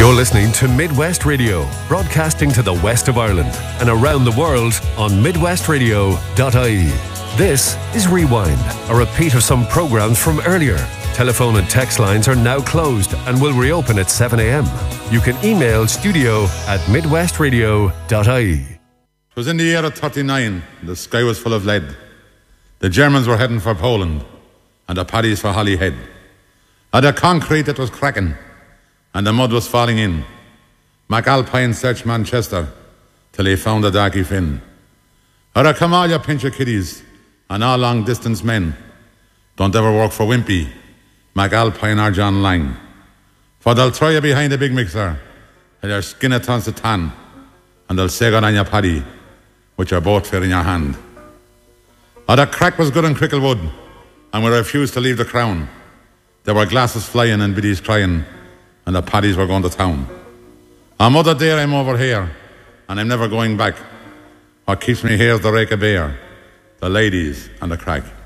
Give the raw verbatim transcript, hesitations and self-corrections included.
You're listening to Midwest Radio, broadcasting to the west of Ireland and around the world on midwest radio dot I E. This is Rewind, a repeat of some programs from earlier. Telephone and text lines are now closed and will reopen at seven a.m. You can email studio at midwest radio dot I E. It was in the year of thirty-nine. The sky was full of lead. The Germans were heading for Poland and the Paddies for Holyhead. And the concrete that was cracking and the mud was falling in. McAlpine searched Manchester till he found the Darky Finn. Or a come all you pincher kiddies and all long distance men. Don't ever work for Wimpy, McAlpine or John Lang. For they'll throw you behind a big mixer and your skin it turns to tan and they'll say good on your paddy with your boat fair in your hand. Or the crack was good in Cricklewood and we refused to leave the crown. There were glasses flying and biddies crying and the paddies were going to town. On Mother Day I'm over here and I'm never going back. What keeps me here is the rake of beer, the ladies and the crack.